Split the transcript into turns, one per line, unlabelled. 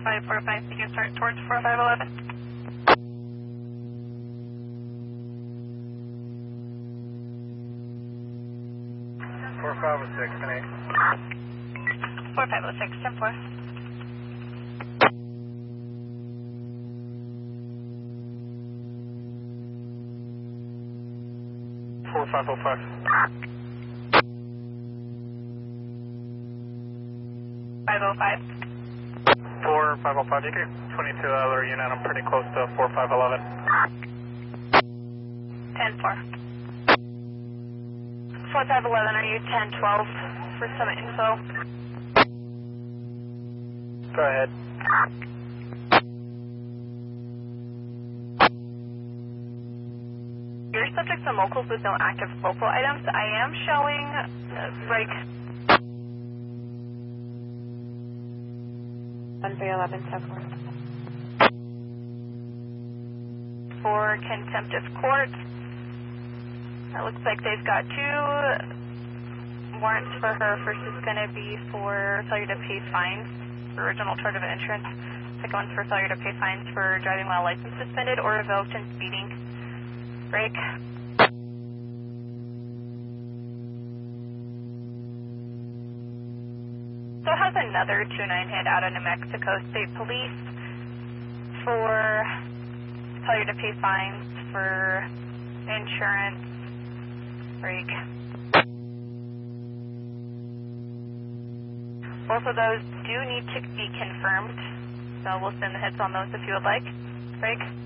545, you can start towards 4511.
4506, 10-8.
4506, 10-4.
4505.
505.
4505, you get 22 other unit, I'm pretty close to 4511.
10-4. 4511, are you 1012 for some info?
Go ahead.
Your subjects and locals with no active local items. I am showing break 1311 for contempt of court. It looks like they've got 2 warrants for her. First is going to be for failure to pay fines for original charge of insurance. Second one's for failure to pay fines for driving while license suspended or revoked and speeding. Break. So has another 2-9 hit out of New Mexico State Police for failure to pay fines for insurance. Break. Both of those do need to be confirmed, so we'll send the hits on those if you would like. Break.